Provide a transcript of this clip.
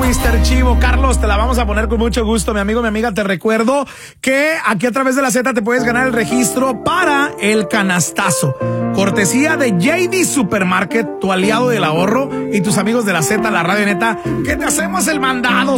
Mr. Chivo. Carlos, te la vamos a poner con mucho gusto, mi amigo, mi amiga. Te recuerdo que aquí a través de la Z te puedes ganar el registro para el canastazo. Cortesía de JD Supermarket, tu aliado del ahorro, y tus amigos de la Z, la radio neta, que te hacemos el mandado.